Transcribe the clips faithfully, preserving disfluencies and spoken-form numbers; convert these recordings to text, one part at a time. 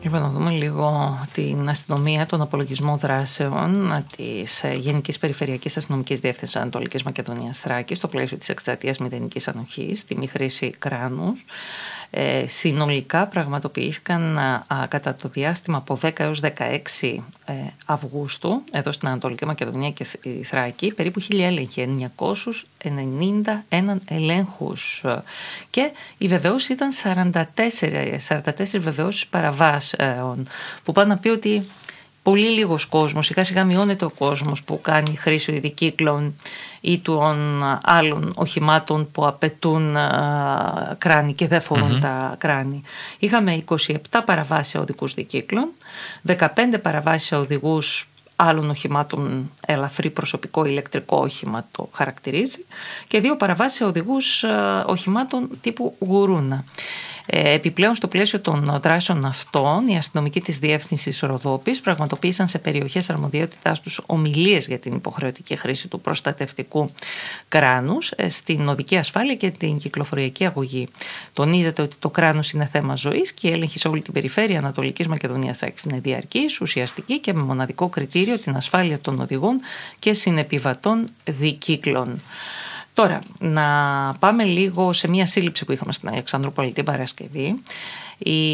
Λοιπόν, να δούμε λίγο την αστυνομία, τον απολογισμό δράσεων της Γενικής Περιφερειακής Αστυνομικής Διεύθυνσης Ανατολικής Μακεδονίας Θράκης στο πλαίσιο της εκστρατείας μηδενικής ανοχής, στη μη χρήση κράνους. Ε, συνολικά πραγματοποιήθηκαν α, α, κατά το διάστημα από δέκα έως δεκαέξι ε, Αυγούστου εδώ στην Ανατολική Μακεδονία και η Θράκη περίπου χίλια έλεγχοι, εννιακόσιους ενενήντα ένα ελέγχους, και οι βεβαιώσεις ήταν σαράντα τέσσερις, σαράντα τέσσερις βεβαιώσεις παραβάσεων, που πάνε να πει ότι πολύ λίγος κόσμος, σιγά σιγά μειώνεται ο κόσμος που κάνει χρήση ειδικύκλων ή των άλλων οχημάτων που απαιτούν α, κράνη και δεν φορούν mm-hmm. τα κράνη. Είχαμε είκοσι επτά παραβάσεις σε οδικούς δικύκλων, δεκαπέντε παραβάσεις σε οδηγούς άλλων οχημάτων, ελαφρύ προσωπικό ηλεκτρικό όχημα το χαρακτηρίζει, και δύο παραβάσεις σε οδηγούς α, οχημάτων τύπου γουρούνα. Επιπλέον, στο πλαίσιο των δράσεων αυτών, οι αστυνομικοί της Διεύθυνσης Ροδόπης πραγματοποίησαν σε περιοχές αρμοδιότητάς τους ομιλίες για την υποχρεωτική χρήση του προστατευτικού κράνους στην οδική ασφάλεια και την κυκλοφοριακή αγωγή. Τονίζεται ότι το κράνος είναι θέμα ζωής και η έλεγχη σε όλη την περιφέρεια Ανατολικής Μακεδονίας Θράκης είναι διαρκής, ουσιαστική και με μοναδικό κριτήριο την ασφάλεια των οδηγών και συνεπιβατών δικύκλων. Τώρα, να πάμε λίγο σε μια σύλληψη που είχαμε στην Αλεξανδρούπολη την Παρασκευή. Οι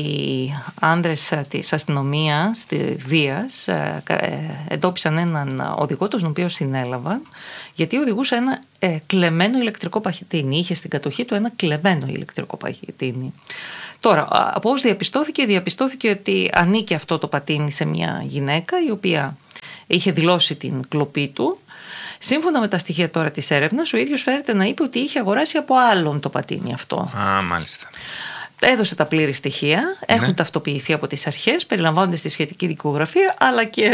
άνδρες της αστυνομίας, της Βίας, εντόπισαν έναν οδηγό, τον οποίο συνέλαβαν, γιατί οδηγούσε ένα ε, κλεμμένο ηλεκτρικό παχυτίνι. Είχε στην κατοχή του ένα κλεμμένο ηλεκτρικό παχυτίνι. Τώρα, από όσοι διαπιστώθηκε, διαπιστώθηκε ότι ανήκει αυτό το πατίνι σε μια γυναίκα, η οποία είχε δηλώσει την κλοπή του. Σύμφωνα με τα στοιχεία τώρα της έρευνας, ο ίδιος φέρεται να είπε ότι είχε αγοράσει από άλλον το πατίνι αυτό. Α, μάλιστα. Έδωσε τα πλήρη στοιχεία, έχουν ναι. ταυτοποιηθεί από τις αρχές, περιλαμβάνονται στη σχετική δικογραφία, αλλά και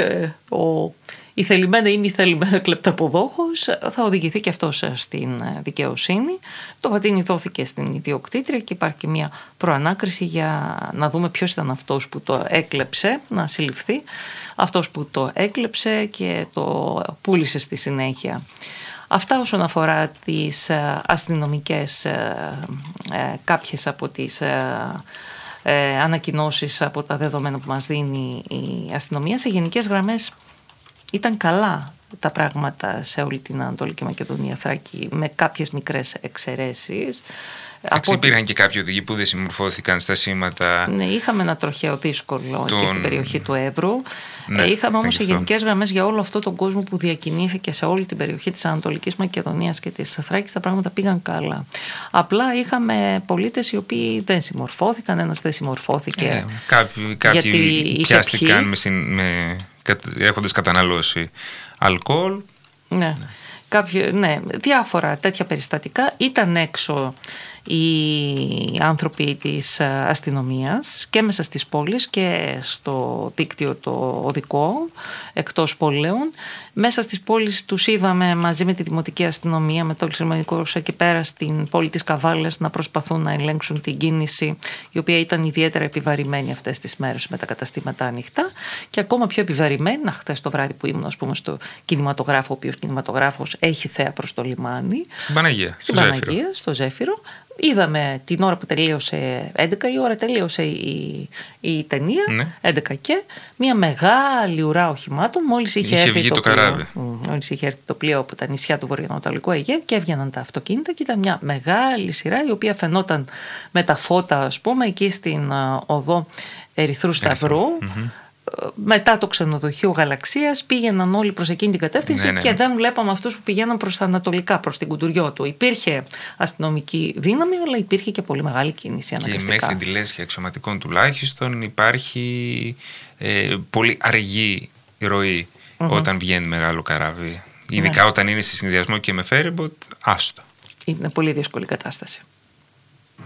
ο η θελημένα ή μη θελημένα κλεπταποδόχος θα οδηγηθεί και αυτός στην δικαιοσύνη. Το πατίνι δόθηκε στην ιδιοκτήτρια και υπάρχει και μια προανάκριση για να δούμε ποιος ήταν αυτός που το έκλεψε, να συλληφθεί αυτός που το έκλεψε και το πούλησε στη συνέχεια. Αυτά όσον αφορά τις αστυνομικές, κάποιες από τις ανακοινώσεις από τα δεδομένα που μας δίνει η αστυνομία. Σε γενικές γραμμές ήταν καλά τα πράγματα σε όλη την Ανατολική Μακεδονία Θράκη, με κάποιες μικρές εξαιρέσεις. Εντάξει, υπήρχαν και κάποιοι οδηγοί που δεν συμμορφώθηκαν στα σήματα. Ναι, είχαμε ένα τροχαίο δύσκολο τον... και στην περιοχή του Εύρου. Ναι, είχαμε όμως σε γενικές γραμμές για όλο αυτό τον κόσμο που διακινήθηκε σε όλη την περιοχή της Ανατολικής Μακεδονίας και της Θράκης, τα πράγματα πήγαν καλά. Απλά είχαμε πολίτες οι οποίοι δεν συμμορφώθηκαν, ένας δεν συμμορφώθηκε. Ε, κάποιοι κάποιοι πιάστηκαν με, με, έχοντας καταναλώσει αλκοόλ. Ναι. Ναι. Κάποιο, ναι, διάφορα τέτοια περιστατικά. Ήταν έξω οι άνθρωποι της αστυνομίας και μέσα στις πόλεις και στο δίκτυο το οδικό εκτός πόλεων. Μέσα στις πόλεις τους είδαμε μαζί με τη Δημοτική Αστυνομία, με το Λυσιμονικό και πέρα στην πόλη της Καβάλας να προσπαθούν να ελέγξουν την κίνηση, η οποία ήταν ιδιαίτερα επιβαρημένη αυτές τις μέρες με τα καταστήματα ανοιχτά, και ακόμα πιο επιβαρημένη, χτες το βράδυ που ήμουν, ας πούμε, στο κινηματογράφο, ο οποίος κινηματογράφος έχει θέα προς το λιμάνι. Στην Παναγία, στην στο Παναγία, Ζέφυρο. στο Ζέφυρο. Είδαμε την ώρα που τελείωσε έντεκα η ώρα, τελείωσε η, η ταινία, ναι. έντεκα και μια μεγάλη ουρά οχημάτων. Μόλις είχε, είχε έρθει βγει το, το πλοίο, καράβι. μόλις είχε έρθει το πλοίο από τα νησιά του Βορειοανατολικού Αιγαίου και έβγαιναν τα αυτοκίνητα και ήταν μια μεγάλη σειρά η οποία φαινόταν με τα φώτα, ας πούμε, εκεί στην uh, οδό Ερυθρού Σταυρού. Mm-hmm. Μετά το ξενοδοχείο Γαλαξίας πήγαιναν όλοι προς εκείνη την κατεύθυνση, ναι, ναι. και δεν βλέπαμε αυτούς που πηγαίναν προς τα ανατολικά, προς την Κουντουριώτου. Υπήρχε αστυνομική δύναμη, αλλά υπήρχε και πολύ μεγάλη κίνηση αναγκαστικά. Και μέχρι τη λέσχη αξιωματικών τουλάχιστον υπάρχει ε, πολύ αργή ροή mm-hmm. όταν βγαίνει μεγάλο καράβι. Ειδικά ναι. όταν είναι σε συνδυασμό και με φέριμποτ, άστο. Είναι πολύ δύσκολη κατάσταση.